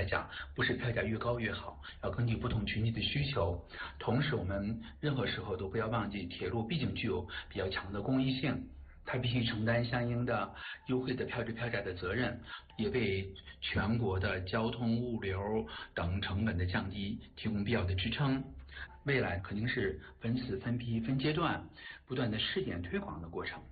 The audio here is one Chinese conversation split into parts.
讲，不是票价越高越好，要根据不同群体的需求。同时，我们任何时候都不要忘记，铁路毕竟具有比较强的公益性。它必须承担相应的优惠的票价的责任，也为全国的交通、物流等成本的降低提供必要的支撑。未来肯定是分次、分批、分阶段不断的试点推广的过程。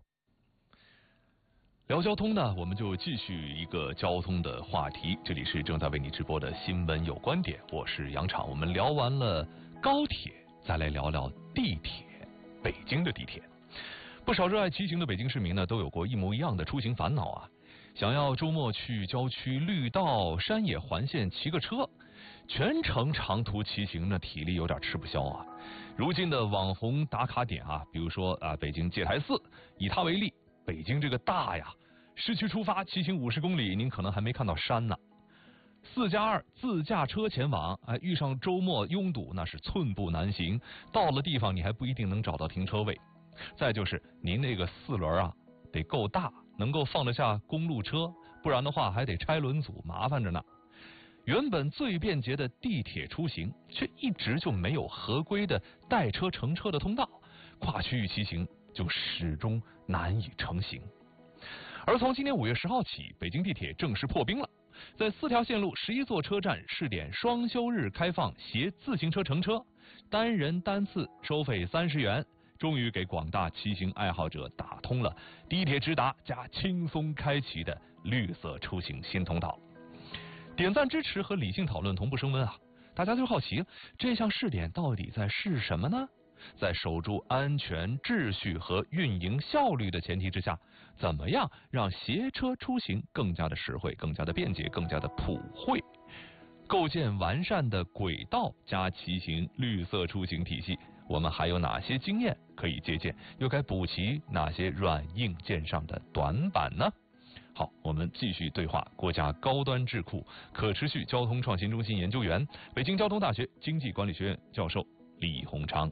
聊交通呢，我们就继续一个交通的话题。这里是正在为你直播的新闻有观点，我是杨昶。我们聊完了高铁，再来聊聊地铁。北京的地铁，不少热爱骑行的北京市民呢，都有过一模一样的出行烦恼啊。想要周末去郊区绿道、山野环线骑个车，全程长途骑行呢，体力有点吃不消啊。如今的网红打卡点啊，比如说北京戒台寺，以它为例，北京这个大呀，市区出发骑行50公里，您可能还没看到山呢。4+2自驾车前往，遇上周末拥堵，那是寸步难行。到了地方，你还不一定能找到停车位。再就是您那个4轮啊，得够大，能够放得下公路车，不然的话还得拆轮组，麻烦着呢。原本最便捷的地铁出行，却一直就没有合规的带车乘车的通道，跨区域骑行就始终难以成行。而从今年5月10号起，北京地铁正式破冰了。在4条线路11座车站试点双休日开放携自行车乘车，单人单次收费30元，终于给广大骑行爱好者打通了地铁直达加轻松开启的绿色出行新通道。点赞支持和理性讨论同步升温啊！大家就好奇，这项试点到底在试什么呢？在守住安全、秩序和运营效率的前提之下，怎么样让携车出行更加的实惠、更加的便捷、更加的普惠？构建完善的轨道加骑行绿色出行体系，我们还有哪些经验可以借鉴？又该补齐哪些软硬件上的短板呢？好，我们继续对话国家高端智库可持续交通创新中心研究员、北京交通大学经济管理学院教授李洪昌。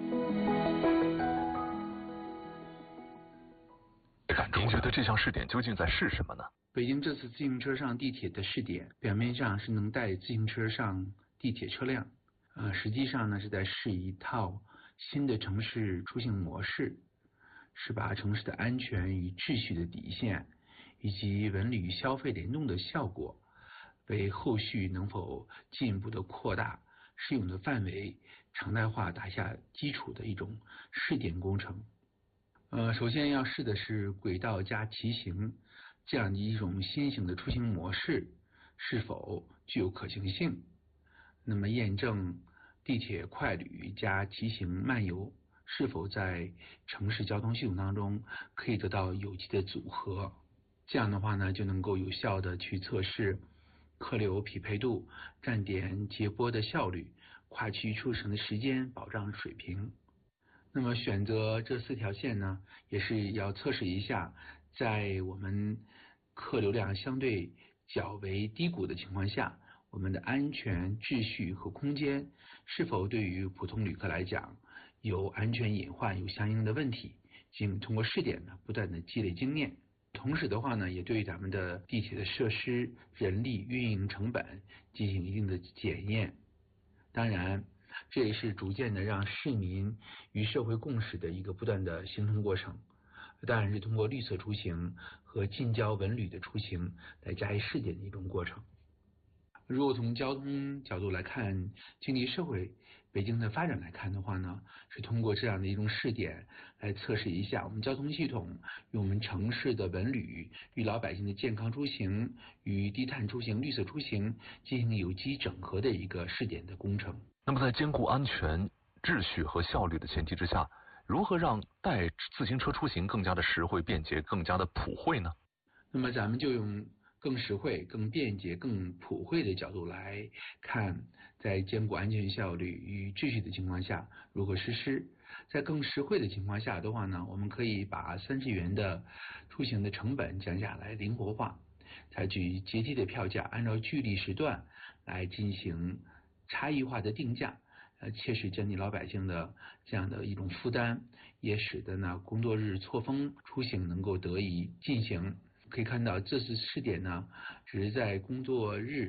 您觉得这项试点究竟在试什么呢？ 北京这次自行车上地铁的试点，表面上是能带自行车上地铁车辆，实际上呢是在试一套新的城市出行模式，是把城市的安全与秩序的底线，以及文旅消费联动的效果，为后续能否进一步的扩大适用的范围、常态化打下基础的一种试点工程。首先要试的是轨道加骑行这样的一种新型的出行模式是否具有可行性，那么验证地铁快旅加骑行漫游是否在城市交通系统当中可以得到有机的组合，这样的话呢，就能够有效的去测试客流匹配度、站点接驳的效率、跨区出行的时间保障水平。那么选择这4条线呢，也是要测试一下，在我们客流量相对较为低谷的情况下，我们的安全、秩序和空间是否对于普通旅客来讲有安全隐患、有相应的问题，通过试点呢，不断的积累经验。同时的话呢，也对咱们的地铁的设施、人力、运营成本进行一定的检验。当然，这也是逐渐的让市民与社会共识的一个不断的形成过程。当然是通过绿色出行和近郊文旅的出行来加以试点的一种过程。如果从交通角度来看，经济社会北京的发展来看的话呢，是通过这样的一种试点来测试一下我们交通系统与我们城市的文旅与老百姓的健康出行与低碳出行、绿色出行进行有机整合的一个试点的工程。 那么在兼顾安全、秩序和效率的前提之下，如何让带自行车出行更加的实惠、便捷、更加的普惠呢？ 那么咱们就用更实惠、更便捷、更普惠的角度来看，在兼顾安全效率与秩序的情况下如何实施。在更实惠的情况下的话呢，我们可以把30元的出行的成本降下来，灵活化，采取阶梯的票价，按照距离时段来进行差异化的定价，切实降低老百姓的这样的一种负担，也使得呢工作日错峰出行能够得以进行。可以看到这次试点呢，只是在工作日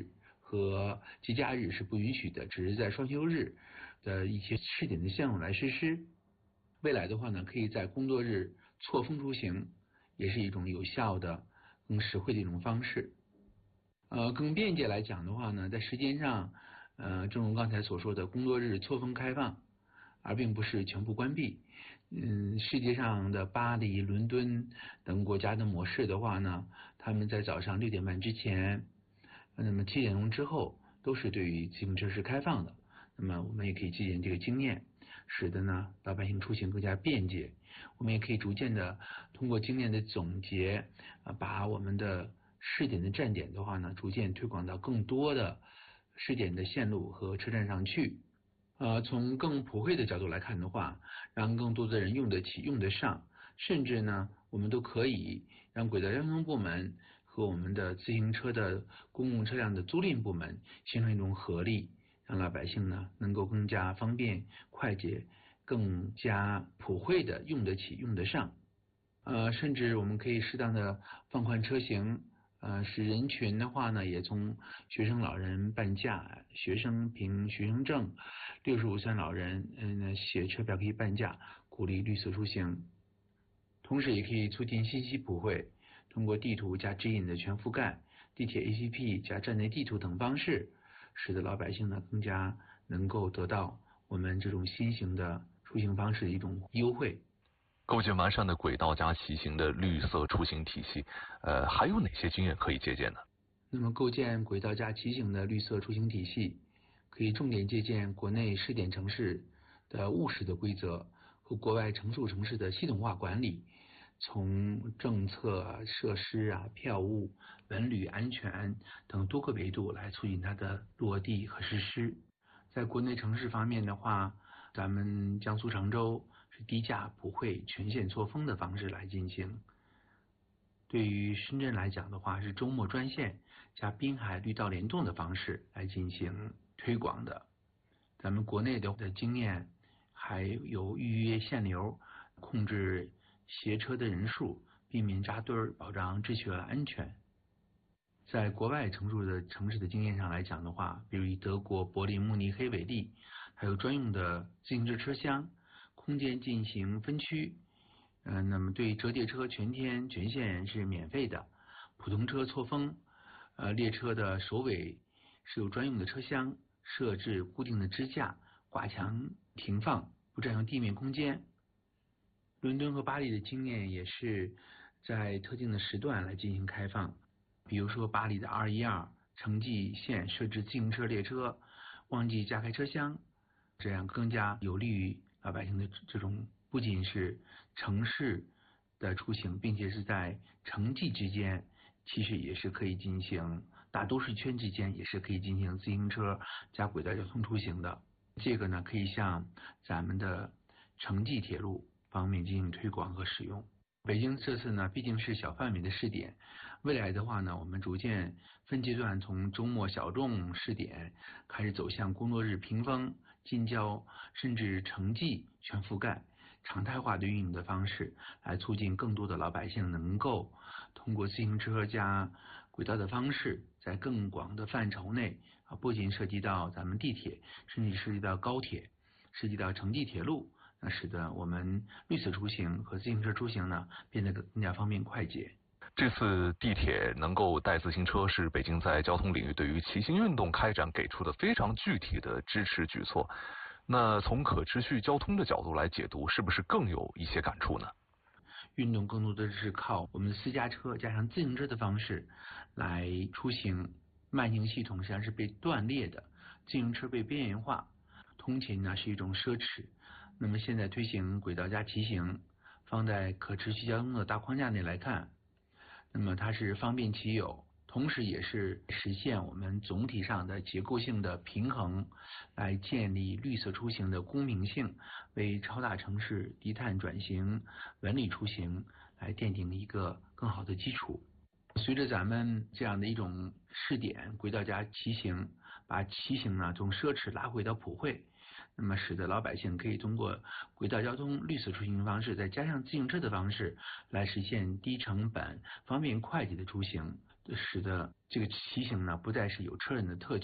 和节假日是不允许的，只是在双休日的一些试点的项目来实施。未来的话呢，可以在工作日错峰出行，也是一种有效的、更实惠的一种方式。更便捷来讲的话呢，在时间上，正如刚才所说的，工作日错峰开放，而并不是全部关闭。世界上的巴黎、伦敦等国家的模式的话呢，他们在早上6点半之前，那么7点钟之后都是对于自行车是开放的。那么我们也可以借鉴这个经验，使得呢老百姓出行更加便捷。我们也可以逐渐的通过经验的总结，把我们的试点的站点的话呢，逐渐推广到更多的试点的线路和车站上去。从更普惠的角度来看的话，让更多的人用得起、用得上，甚至呢，我们都可以让轨道交通部门和我们的自行车的公共车辆的租赁部门形成一种合力，让老百姓呢能够更加方便、快捷、更加普惠的用得起、用得上。甚至我们可以适当的放宽车型。使人群的话呢，也从学生老人半价，学生凭学生证，65岁老人，写车票可以半价，鼓励绿色出行。同时也可以促进信息普惠，通过地图加指引的全覆盖，地铁 APP 加站内地图等方式，使得老百姓呢更加能够得到我们这种新型的出行方式的一种优惠。 构建完善的轨道加骑行的绿色出行体系，还有哪些经验可以借鉴呢？ 那么构建轨道加骑行的绿色出行体系，可以重点借鉴国内试点城市的务实的规则和国外成熟城市的系统化管理，从政策、设施票务、文旅安全等多个维度来促进它的落地和实施。在国内城市方面的话，咱们江苏常州是低价普惠全线错峰的方式来进行。对于深圳来讲的话，是周末专线加滨海绿道联动的方式来进行推广的。咱们国内的经验还有预约限流，控制携车的人数，避免扎堆儿，保障秩序和安全。在国外成熟的城市的经验上来讲的话，比如以德国柏林、慕尼黑为例，还有专用的自行车车厢，空间进行分区。那么对折叠车全天全线是免费的，普通车错峰，列车的首尾是有专用的车厢，设置固定的支架，挂墙停放，不占用地面空间。伦敦和巴黎的经验也是在特定的时段来进行开放，比如说巴黎的212城际线设置自行车列车，旺季加开车厢，这样更加有利于老百姓的这种不仅是城市的出行，并且是在城际之间，其实也是可以进行大都市圈之间也是可以进行自行车加轨道交通出行的。这个呢，可以向咱们的城际铁路方面进行推广和使用。北京这次呢，毕竟是小范围的试点，未来的话呢，我们逐渐分阶段从周末小众试点开始走向工作日平峰、近郊甚至城际全覆盖。常态化的运营的方式，来促进更多的老百姓能够通过自行车加轨道的方式，在更广的范畴内不仅涉及到咱们地铁，甚至涉及到高铁，涉及到城际铁路，那使得我们绿色出行和自行车出行呢变得更加方便快捷。 这次地铁能够带自行车，是北京在交通领域对于骑行运动开展给出的非常具体的支持举措。那从可持续交通的角度来解读，是不是更有一些感触呢？ 运动更多的是靠我们的私家车加上自行车的方式来出行，慢行系统实际上是被断裂的，自行车被边缘化，通勤呢是一种奢侈。那么现在推行轨道加骑行，放在可持续交通的大框架内来看，那么它是方便其有，同时也是实现我们总体上的结构性的平衡，来建立绿色出行的公平性，为超大城市低碳转型、文旅出行来奠定一个更好的基础。随着咱们这样的一种试点，轨道加骑行，把骑行呢从奢侈拉回到普惠，那么使得老百姓可以通过轨道交通绿色出行方式，再加上自行车的方式，来实现低成本、方便快捷的出行，使得这个骑行呢不再是有车人的特权。